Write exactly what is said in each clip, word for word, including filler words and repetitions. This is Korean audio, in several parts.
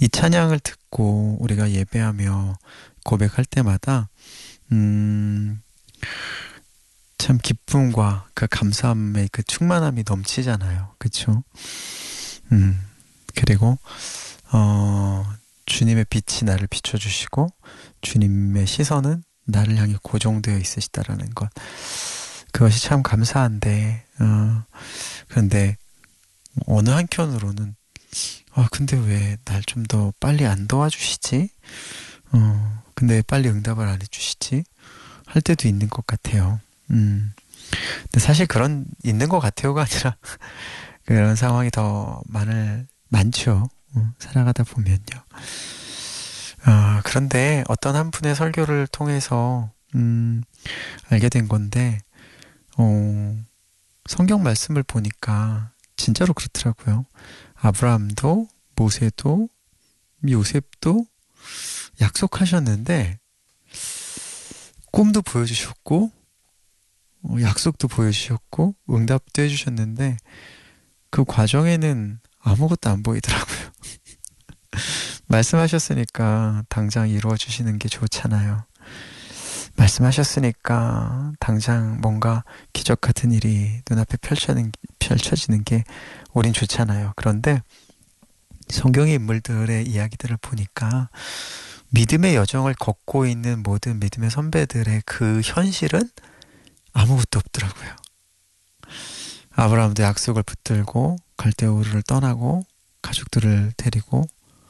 이 찬양을 듣고 우리가 예배하며 고백할 때마다 음, 참 기쁨과 그 감사함의 그 충만함이 넘치잖아요. 그쵸? 음, 그리고 어, 주님의 빛이 나를 비춰주시고 주님의 시선은 나를 향해 고정되어 있으시다라는 것. 그것이 참 감사한데 어, 그런데 어느 한켠으로는 아 근데 왜 날 좀 더 빨리 안 도와주시지? 어, 근데 왜 빨리 응답을 안 해주시지? 할 때도 있는 것 같아요. 음. 근데 사실 그런 있는 것 같아요가 아니라 그런 상황이 더 많을 많죠. 어, 살아가다 보면요. 아, 그런데 어떤 한 분의 설교를 통해서 음, 알게 된 건데 어, 성경 말씀을 보니까 진짜로 그렇더라고요. 아브라함도 모세도 요셉도 약속하셨는데 꿈도 보여주셨고 어, 약속도 보여주셨고 응답도 해주셨는데 그 과정에는 아무것도 안 보이더라고요. 말씀하셨으니까 당장 이루어 주시는 게 좋잖아요. 말씀하셨으니까 당장 뭔가 기적 같은 일이 눈앞에 펼쳐지는, 펼쳐지는 게 우린 좋잖아요. 그런데 성경의 인물들의 이야기들을 보니까 믿음의 여정을 걷고 있는 모든 믿음의 선배들의 그 현실은 아무것도 없더라고요. 아브라함도 약속을 붙들고 갈대우르를 떠나고 가족들을 데리고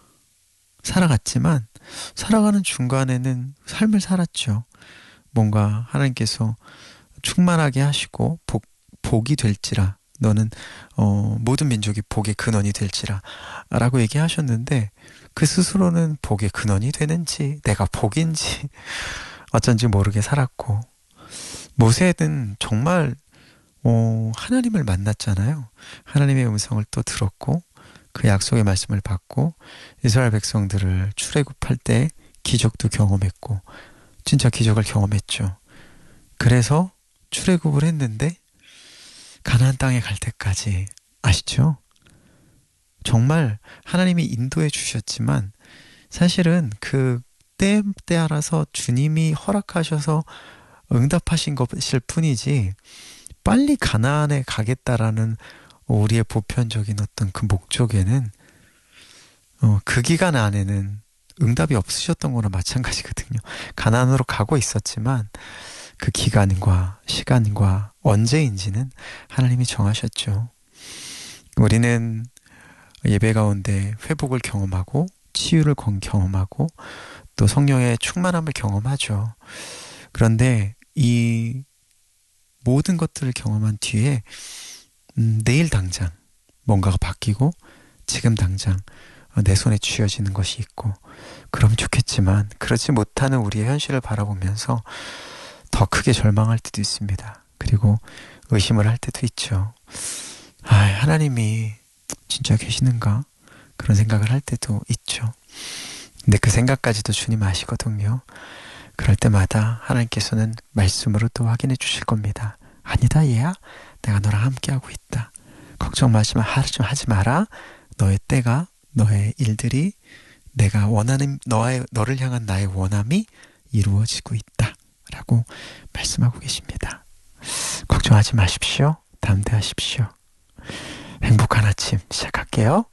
살아갔지만 살아가는 중간에는 삶을 살았죠. 뭔가 하나님께서 충만하게 하시고 복, 복이 될지라 너는 어, 모든 민족이 복의 근원이 될지라 라고 얘기하셨는데 그 스스로는 복의 근원이 되는지 내가 복인지 어쩐지 모르게 살았고 모세는 정말 어, 하나님을 만났잖아요. 하나님의 음성을 또 들었고 그 약속의 말씀을 받고 이스라엘 백성들을 출애굽할 때 기적도 경험했고 진짜 기적을 경험했죠. 그래서 출애굽을 했는데 가나안 땅에 갈 때까지 아시죠? 정말 하나님이 인도해 주셨지만 사실은 그 때, 때 알아서 주님이 허락하셔서 응답하신 것일 뿐이지 빨리 가나안에 가겠다라는 우리의 보편적인 어떤 그 목적에는 어, 그 기간 안에는 응답이 없으셨던 거나 마찬가지거든요. 가나안으로 가고 있었지만 그 기간과 시간과 언제인지는 하나님이 정하셨죠. 우리는 예배 가운데 회복을 경험하고 치유를 경험하고 또 성령의 충만함을 경험하죠. 그런데 이 모든 것들을 경험한 뒤에 음, 내일 당장 뭔가가 바뀌고 지금 당장 내 손에 쥐어지는 것이 있고 그럼 좋겠지만 그렇지 못하는 우리의 현실을 바라보면서 더 크게 절망할 때도 있습니다. 그리고 의심을 할 때도 있죠. 아, 하나님이 진짜 계시는가? 그런 생각을 할 때도 있죠. 근데 그 생각까지도 주님 아시거든요. 그럴 때마다 하나님께서는 말씀으로 또 확인해 주실 겁니다. 아니다 얘야, 내가 너랑 함께하고 있다. 걱정 마지마, 하지 마라. 너의 때가, 너의 일들이 내가 원하는 너의, 너를 향한 나의 원함이 이루어지고 있다 라고 말씀하고 계십니다. 걱정하지 마십시오. 담대하십시오. 행복한 아침 시작할게요.